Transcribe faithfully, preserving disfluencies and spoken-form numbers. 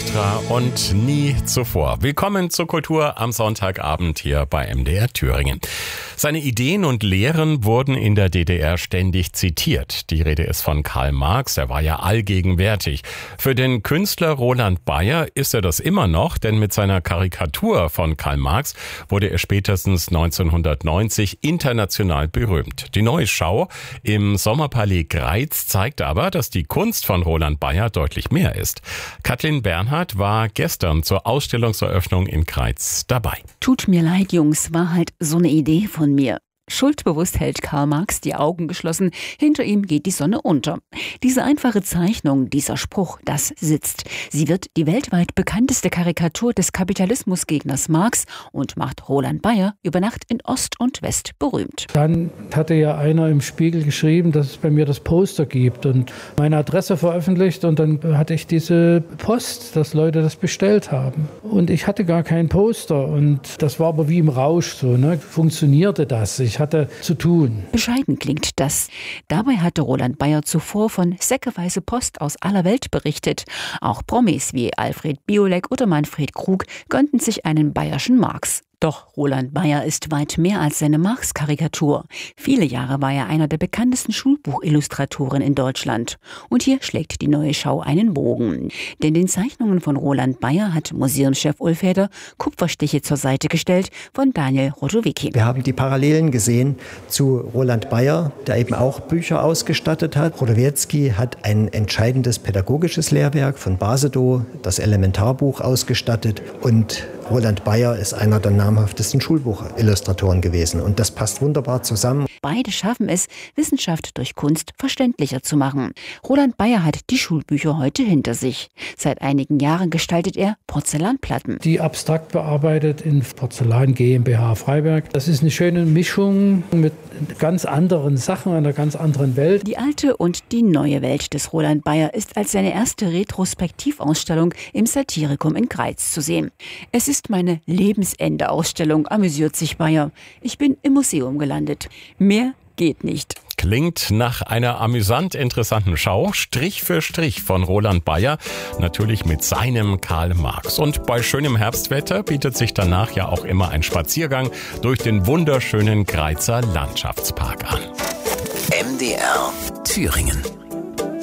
Extra und nie zuvor. Willkommen zur Kultur am Sonntagabend hier bei M D R Thüringen. Seine Ideen und Lehren wurden in der D D R ständig zitiert. Die Rede ist von Karl Marx, er war ja allgegenwärtig. Für den Künstler Roland Bayer ist er das immer noch, denn mit seiner Karikatur von Karl Marx wurde er spätestens neunzehnhundertneunzig international berühmt. Die neue Schau im Sommerpalais Greiz zeigt aber, dass die Kunst von Roland Bayer deutlich mehr ist. Kathleen Bernhard war gestern zur Ausstellungseröffnung in Greiz dabei. Tut mir leid, Jungs, war halt so eine Idee von mir. Schuldbewusst hält Karl Marx die Augen geschlossen, hinter ihm geht die Sonne unter. Diese einfache Zeichnung, dieser Spruch, das sitzt. Sie wird die weltweit bekannteste Karikatur des Kapitalismusgegners Marx und macht Roland Bayer über Nacht in Ost und West berühmt. Dann hatte ja einer im Spiegel geschrieben, dass es bei mir das Poster gibt und meine Adresse veröffentlicht und dann hatte ich diese Post, dass Leute das bestellt haben. Und ich hatte gar kein Poster und das war aber wie im Rausch so, ne? Funktionierte das? Ich hatte zu tun. Bescheiden klingt das. Dabei hatte Roland Bayer zuvor von säckeweise Post aus aller Welt berichtet. Auch Promis wie Alfred Biolek oder Manfred Krug gönnten sich einen bayerschen Marx. Doch Roland Bayer ist weit mehr als seine Marx-Karikatur. Viele Jahre war er einer der bekanntesten Schulbuchillustratoren in Deutschland. Und hier schlägt die neue Schau einen Bogen. Denn den Zeichnungen von Roland Bayer hat Museumschef Ulf Heder Kupferstiche zur Seite gestellt von Daniel Rodowicki. Wir haben die Parallelen gesehen zu Roland Bayer, der eben auch Bücher ausgestattet hat. Rodowicki hat ein entscheidendes pädagogisches Lehrwerk von Basedow, das Elementarbuch, ausgestattet. Und Roland Bayer ist einer der namhaftesten Schulbuchillustratoren gewesen. Und das passt wunderbar zusammen. Beide schaffen es, Wissenschaft durch Kunst verständlicher zu machen. Roland Bayer hat die Schulbücher heute hinter sich. Seit einigen Jahren gestaltet er Porzellanplatten. Die abstrakt bearbeitet in Porzellan GmbH Freiberg. Das ist eine schöne Mischung mit ganz anderen Sachen, einer ganz anderen Welt. Die alte und die neue Welt des Roland Bayer ist als seine erste Retrospektivausstellung im Satirikum in Greiz zu sehen. Es ist meine Lebensende-Ausstellung, amüsiert sich Bayer. Ich bin im Museum gelandet. Mehr geht nicht. Klingt nach einer amüsant interessanten Schau, Strich für Strich von Roland Bayer, natürlich mit seinem Karl Marx. Und bei schönem Herbstwetter bietet sich danach ja auch immer ein Spaziergang durch den wunderschönen Greizer Landschaftspark an. M D R Thüringen.